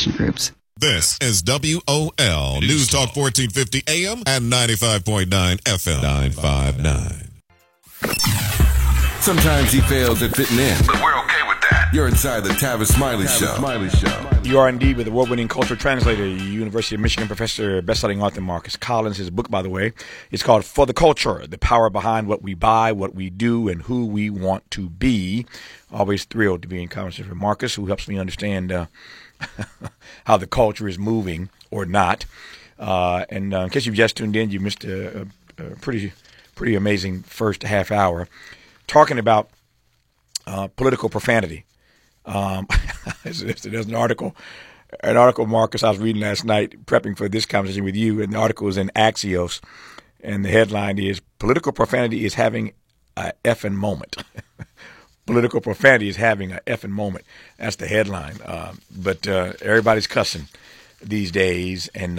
organization groups. This is WOL News Talk 1450 AM and 95.9 FM 959. Sometimes he fails at fitting in, but we're okay with that. You're inside the Tavis Smiley Show. You are indeed with award-winning cultural translator, University of Michigan professor, best-selling author Marcus Collins. His book, by the way, is called For the Culture, The Power Behind What We Buy, What We Do, and Who We Want to Be. Always thrilled to be in conversation with Marcus, who helps me understand how the culture is moving or not. And in case you've just tuned in, you missed a pretty amazing first half hour talking about political profanity. There's an article, Marcus, I was reading last night, prepping for this conversation with you, and the article is in Axios, and the headline is, Political Profanity is Having a Effing Moment. Political profanity is having a effing moment. That's the headline. But everybody's cussing these days, and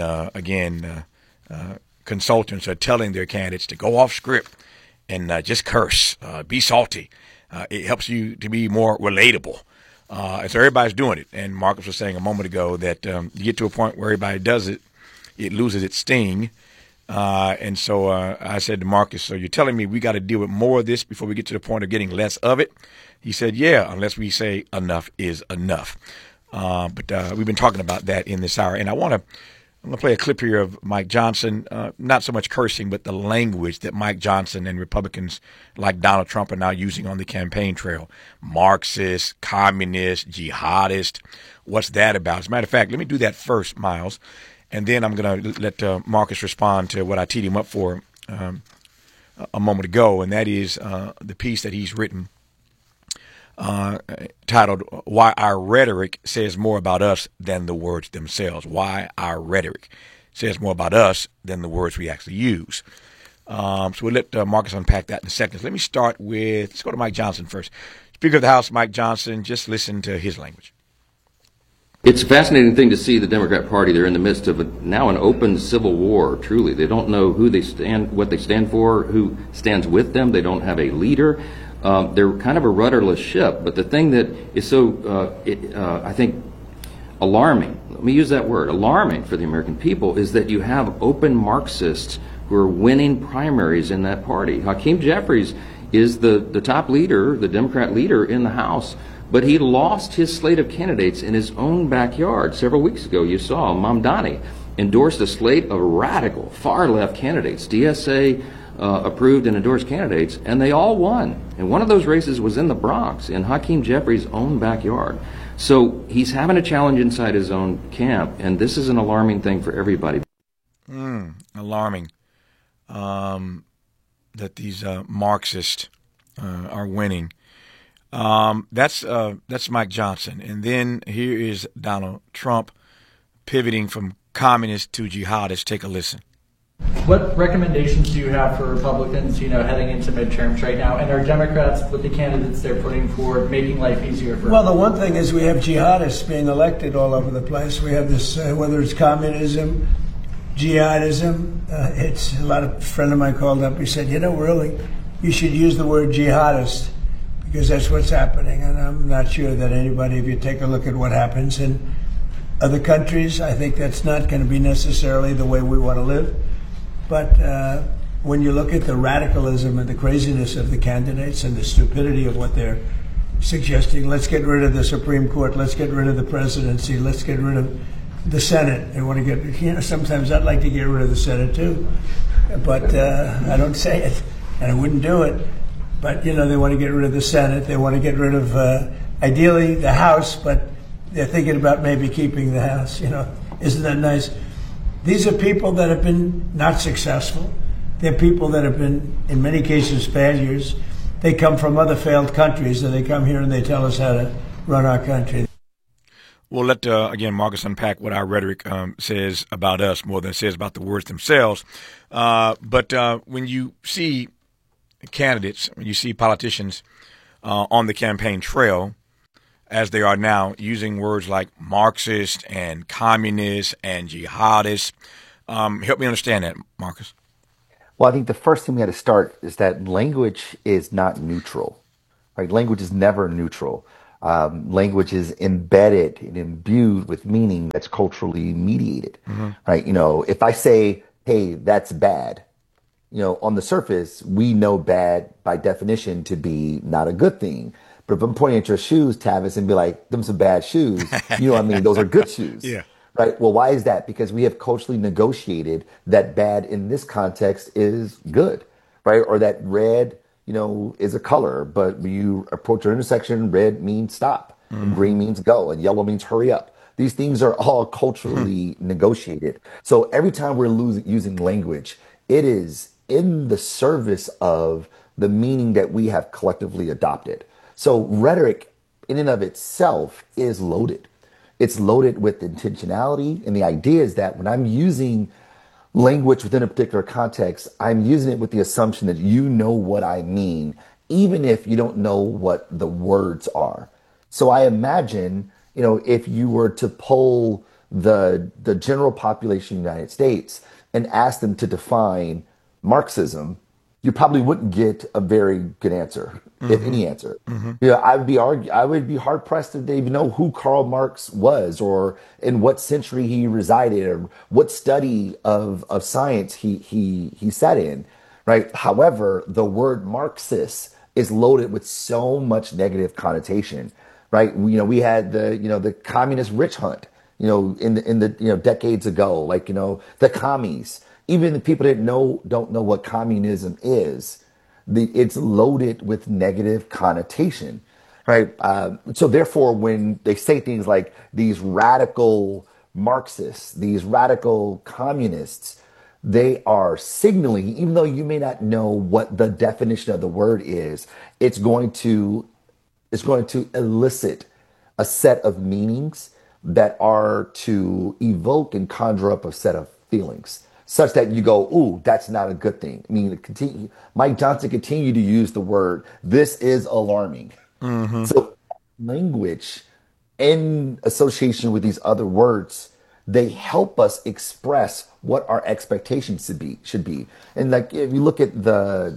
consultants are telling their candidates to go off script and just curse, be salty. It helps you to be more relatable. And so everybody's doing it. And Marcus was saying a moment ago that you get to a point where everybody does it, it loses its sting. And so I said to Marcus, so you're telling me we got to deal with more of this before we get to the point of getting less of it? He said, yeah, unless we say enough is enough. But we've been talking about that in this hour. And I'm going to play a clip here of Mike Johnson, not so much cursing, but the language that Mike Johnson and Republicans like Donald Trump are now using on the campaign trail. Marxist, communist, jihadist. What's that about? As a matter of fact, let me do that first, Miles. And then I'm going to let Marcus respond to what I teed him up for a moment ago, and that is the piece that he's written titled, Why Our Rhetoric Says More About Us Than the Words Themselves. Why our rhetoric says more about us than the words we actually use. So we'll let Marcus unpack that in a second. Let me start with, let's go to Mike Johnson first. Speaker of the House, Mike Johnson, just listen to his language. It's a fascinating thing to see the Democrat Party. They're in the midst of now an open civil war, truly. They don't know who they stand, what they stand for, who stands with them. They don't have a leader. They're kind of a rudderless ship. But the thing that is so, I think, alarming, let me use that word, alarming for the American people, is that you have open Marxists who are winning primaries in that party. Hakeem Jeffries is the top leader, the Democrat leader in the House, but he lost his slate of candidates in his own backyard. Several weeks ago, you saw Mamdani endorsed a slate of radical, far-left candidates, DSA approved and endorsed candidates, and they all won. And one of those races was in the Bronx, in Hakeem Jeffries' own backyard. So he's having a challenge inside his own camp, and this is an alarming thing for everybody. Alarming that these Marxists are winning. That's Mike Johnson. And then here is Donald Trump pivoting from communist to jihadist. Take a listen. What recommendations do you have for Republicans, heading into midterms right now? And are Democrats, with the candidates they're putting forward, making life easier for them? Well, the one thing is we have jihadists being elected all over the place. We have this, whether it's communism, jihadism. It's a friend of mine called up. He said, really, you should use the word jihadist, because that's what's happening. And I'm not sure that anybody, if you take a look at what happens in other countries, I think that's not going to be necessarily the way we want to live. But when you look at the radicalism and the craziness of the candidates and the stupidity of what they're suggesting, let's get rid of the Supreme Court, let's get rid of the presidency, let's get rid of the Senate. They want to get, sometimes I'd like to get rid of the Senate too, but I don't say it, and I wouldn't do it. But, they want to get rid of the Senate. They want to get rid of, ideally, the House, but they're thinking about maybe keeping the House. Isn't that nice? These are people that have been not successful. They're people that have been, in many cases, failures. They come from other failed countries, and they come here and they tell us how to run our country. We'll let, again, Marcus unpack what our rhetoric says about us more than it says about the words themselves. But when you see candidates, when you see politicians on the campaign trail, as they are now, using words like Marxist and communist and jihadist, help me understand that, Marcus. Well, I think the first thing we got to start is that language is not neutral, right? Language is never neutral. Language is embedded and imbued with meaning that's culturally mediated, right? If I say, hey, that's bad, on the surface, we know bad by definition to be not a good thing. But if I'm pointing at your shoes, Tavis, and be like, them some bad shoes, those are good shoes. Yeah. Right. Well, why is that? Because we have culturally negotiated that bad in this context is good, right? Or that red, is a color, but when you approach an intersection, red means stop, and green means go, and yellow means hurry up. These things are all culturally negotiated. So every time we're using language, it is in the service of the meaning that we have collectively adopted. So rhetoric in and of itself is loaded. It's loaded with intentionality. And the idea is that when I'm using language within a particular context, I'm using it with the assumption that you know what I mean, even if you don't know what the words are. So I imagine, if you were to poll the general population of the United States and ask them to define Marxism, you probably wouldn't get a very good answer, if any answer. I would be hard pressed to even know who Karl Marx was, or in what century he resided, or what study of science he sat in, right? However, the word Marxist is loaded with so much negative connotation, right? We had the communist witch hunt, in the decades ago, the commies. Even the people that don't know what communism is, it's loaded with negative connotation, right? So therefore, when they say things like these radical Marxists, these radical communists, they are signaling, even though you may not know what the definition of the word is, it's going to elicit a set of meanings that are to evoke and conjure up a set of feelings, such that you go, ooh, that's not a good thing. I mean, Mike Johnson continued to use the word, this is alarming. So language in association with these other words, they help us express what our expectations should be. And if you look at the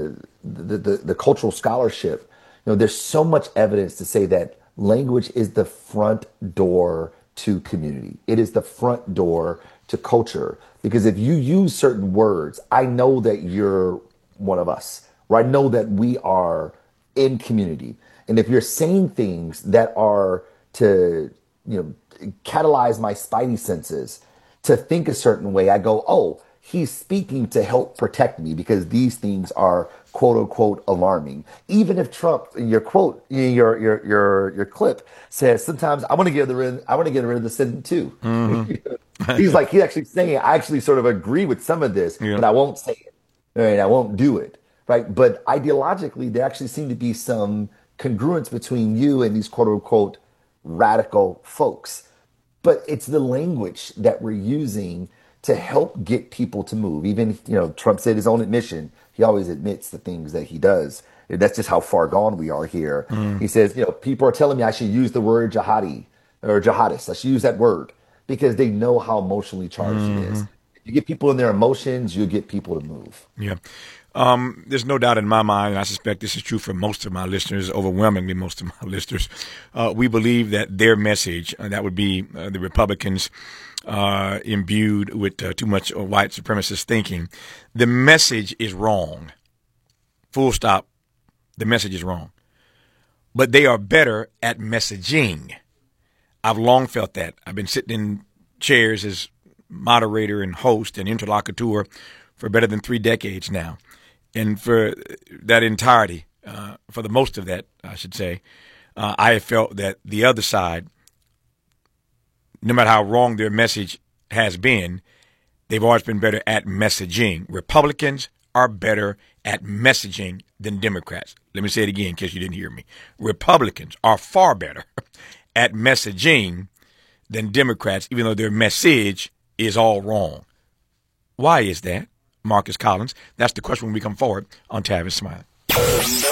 cultural scholarship, there's so much evidence to say that language is the front door to community. It is the front door to culture. Because if you use certain words, I know that you're one of us, or I know that we are in community. And if you're saying things that are to, catalyze my spidey senses to think a certain way, I go, oh, he's speaking to help protect me because these things are quote unquote alarming. Even if Trump, in your quote, your clip says, sometimes I want to get rid of the sin too. He's actually saying, I actually sort of agree with some of this, but I won't say it. Right? I won't do it. Right. But ideologically, there actually seem to be some congruence between you and these quote unquote radical folks. But it's the language that we're using to help get people to move. Even, Trump said his own admission, he always admits the things that he does. That's just how far gone we are here. He says, people are telling me I should use the word jihadi or jihadist. I should use that word because they know how emotionally charged it is. If you get people in their emotions, you'll get people to move. Yeah. There's no doubt in my mind, and I suspect this is true for most of my listeners, overwhelmingly most of my listeners. We believe that their message, that would be the Republicans imbued with too much white supremacist thinking, the message is wrong. Full stop. The message is wrong. But they are better at messaging. I've long felt that. I've been sitting in chairs as moderator and host and interlocutor for better than 3 decades now. And for that entirety, for the most of that, I should say, I have felt that the other side, no matter how wrong their message has been, they've always been better at messaging. Republicans are better at messaging than Democrats. Let me say it again in case you didn't hear me. Republicans are far better at messaging than Democrats, even though their message is all wrong. Why is that, Marcus Collins? That's the question when we come forward on Tavis Smiley.